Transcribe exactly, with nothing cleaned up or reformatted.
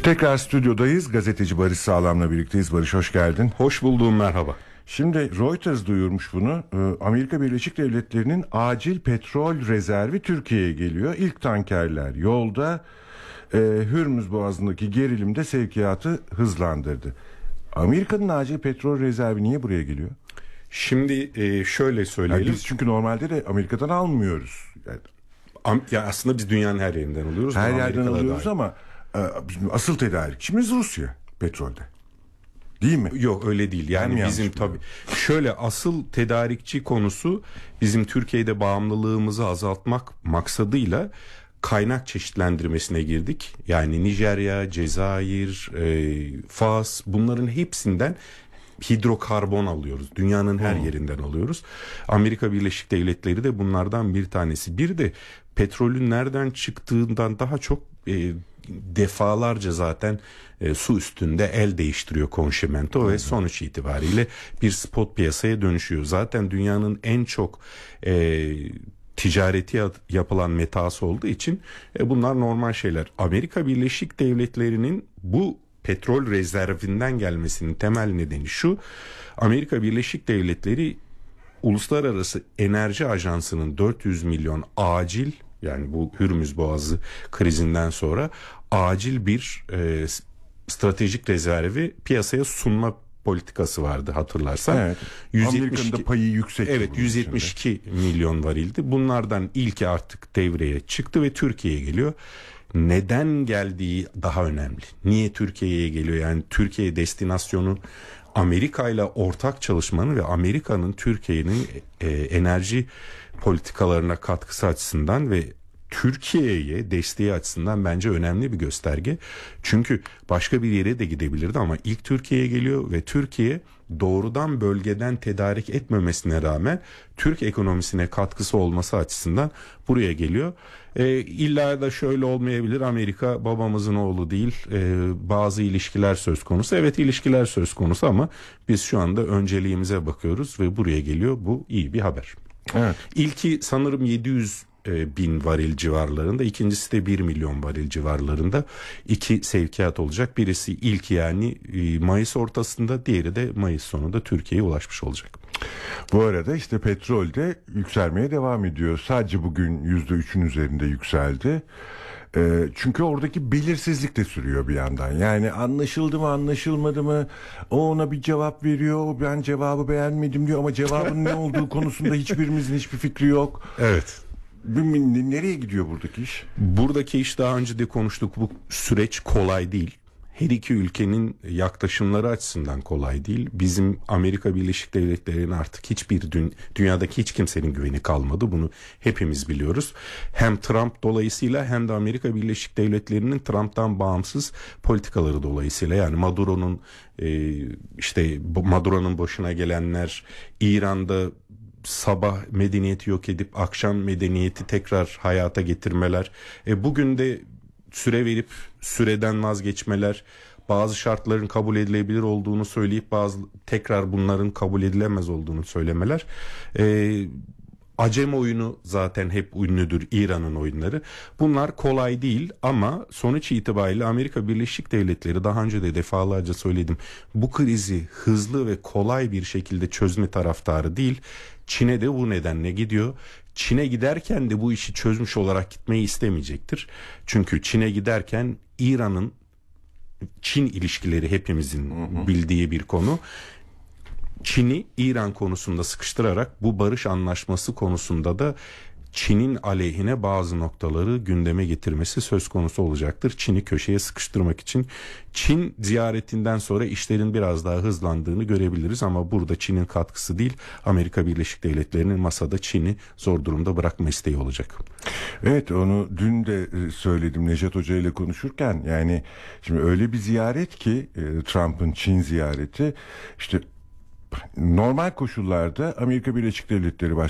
Tekrar stüdyodayız. Gazeteci Barış Sağlam'la birlikteyiz. Barış, hoş geldin. Hoş buldum, merhaba. Şimdi Reuters duyurmuş bunu. Amerika Birleşik Devletleri'nin acil petrol rezervi Türkiye'ye geliyor. İlk tankerler yolda. E, Hürmüz Boğazı'ndaki gerilim de sevkiyatı hızlandırdı. Amerika'nın acil petrol rezervi niye buraya geliyor? Şimdi e, şöyle söyleyelim. Yani biz çünkü normalde de Amerika'dan almıyoruz. Yani, Am, ya aslında biz dünyanın her yerinden alıyoruz. Her yerden Amerika'da alıyoruz dahil. ama e, bizim asıl tedarikçimiz Rusya petrolde. Değil mi? Yok, öyle değil. Yani Ben bizim tabii şöyle asıl tedarikçi konusu bizim Türkiye'de bağımlılığımızı azaltmak maksadıyla kaynak çeşitlendirmesine girdik. Yani Nijerya, Cezayir, e, Fas, bunların hepsinden hidrokarbon alıyoruz. Dünyanın her hmm. yerinden alıyoruz. Amerika Birleşik Devletleri de bunlardan bir tanesi. Bir de petrolün nereden çıktığından daha çok e, defalarca zaten e, su üstünde el değiştiriyor konşimento hmm. ve sonuç itibariyle bir spot piyasaya dönüşüyor. Zaten dünyanın en çok e, ticareti yapılan metası olduğu için e, bunlar normal şeyler. Amerika Birleşik Devletleri'nin bu petrol rezervinden gelmesinin temel nedeni şu: Amerika Birleşik Devletleri Uluslararası Enerji Ajansı'nın dört yüz milyon acil, yani bu Hürmüz Boğazı krizinden sonra acil bir e, stratejik rezervi piyasaya sunma politikası vardı, hatırlarsan. Evet. yüz yetmiş iki, Amerika'nın da payı yüksek. Evet, yüz yetmiş iki içinde. milyon varildi. Bunlardan ilki artık devreye çıktı ve Türkiye'ye geliyor. Neden geldiği daha önemli. Niye Türkiye'ye geliyor? Yani Türkiye destinasyonu Amerika ile ortak çalışmanın ve Amerika'nın Türkiye'nin e, enerji politikalarına katkısı açısından ve Türkiye'ye desteği açısından bence önemli bir gösterge. Çünkü başka bir yere de gidebilirdi ama ilk Türkiye'ye geliyor ve Türkiye doğrudan bölgeden tedarik etmemesine rağmen Türk ekonomisine katkısı olması açısından buraya geliyor. E, illa da şöyle olmayabilir, Amerika babamızın oğlu değil, e, bazı ilişkiler söz konusu. Evet, ilişkiler söz konusu ama biz şu anda önceliğimize bakıyoruz ve buraya geliyor. Bu iyi bir haber. Evet. İlki sanırım yedi yüz bin varil civarlarında, ikincisi de bir milyon varil civarlarında iki sevkiyat olacak. Birisi ilk, yani Mayıs ortasında, diğeri de Mayıs sonunda Türkiye'ye ulaşmış olacak. Bu arada işte petrol de yükselmeye devam ediyor. Sadece bugün yüzde üçün üzerinde yükseldi. E, çünkü oradaki belirsizlik de sürüyor bir yandan. Yani anlaşıldı mı anlaşılmadı mı, o ona bir cevap veriyor, ben cevabı beğenmedim diyor ama cevabın ne olduğu konusunda hiçbirimizin hiçbir fikri yok. Evet. Nereye gidiyor buradaki iş? Buradaki iş, daha önce de konuştuk, bu süreç kolay değil. Her iki ülkenin yaklaşımları açısından kolay değil. Bizim Amerika Birleşik Devletleri'nin artık hiçbir dün, dünyadaki hiç kimsenin güveni kalmadı. Bunu hepimiz biliyoruz. Hem Trump dolayısıyla hem de Amerika Birleşik Devletleri'nin Trump'tan bağımsız politikaları dolayısıyla. Yani Maduro'nun e, işte Maduro'nun başına gelenler, İran'da sabah medeniyeti yok edip akşam medeniyeti tekrar hayata getirmeler, e, bugün de süre verip süreden vazgeçmeler, bazı şartların kabul edilebilir olduğunu söyleyip bazı tekrar bunların kabul edilemez olduğunu söylemeler. E, Acem oyunu zaten hep ünlüdür, İran'ın oyunları. Bunlar kolay değil ama sonuç itibariyle Amerika Birleşik Devletleri, daha önce de defalarca söyledim, bu krizi hızlı ve kolay bir şekilde çözme taraftarı değil. Çin'e de bu nedenle gidiyor. Çin'e giderken de bu işi çözmüş olarak gitmeyi istemeyecektir. Çünkü Çin'e giderken İran'ın Çin ilişkileri hepimizin hı hı. bildiği bir konu. Çin'i İran konusunda sıkıştırarak bu barış anlaşması konusunda da Çin'in aleyhine bazı noktaları gündeme getirmesi söz konusu olacaktır. Çin'i köşeye sıkıştırmak için Çin ziyaretinden sonra işlerin biraz daha hızlandığını görebiliriz ama burada Çin'in katkısı değil, Amerika Birleşik Devletleri'nin masada Çin'i zor durumda bırakma isteği olacak. Evet, onu dün de söyledim Nejat Hoca ile konuşurken. Yani şimdi öyle bir ziyaret ki Trump'ın Çin ziyareti, işte normal koşullarda Amerika Birleşik Devletleri